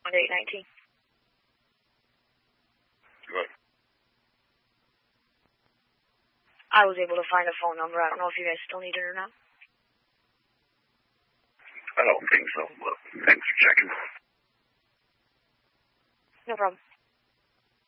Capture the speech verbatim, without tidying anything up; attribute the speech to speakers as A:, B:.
A: eight nineteen.
B: Good.
A: I was able to find a phone number. I don't know if you guys still need it or not.
B: I don't think so, but thanks for checking.
A: No problem.